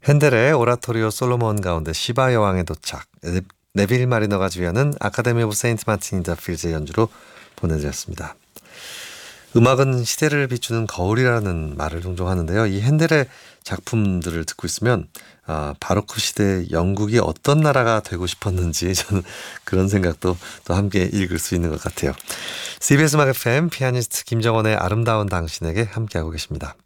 핸델의 오라토리오 솔로몬 가운데 시바 여왕의 도착, 네빌 마리너가 주연은 아카데미 오브 세인트 마틴 인 더 필즈의 연주로 보내드렸습니다. 음악은 시대를 비추는 거울이라는 말을 종종 하는데요. 이 핸델의 작품들을 듣고 있으면 바로크 시대 영국이 어떤 나라가 되고 싶었는지 저는 그런 생각도 또 함께 읽을 수 있는 것 같아요. CBS 음악 FM 피아니스트 김정원의 아름다운 당신에게 함께하고 계십니다.